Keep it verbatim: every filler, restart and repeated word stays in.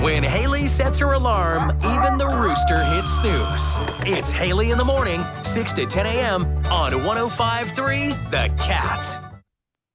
When Haley sets her alarm, even the rooster hits snooze. It's Haley in the morning, six to ten a.m. on one oh five point three The Cat.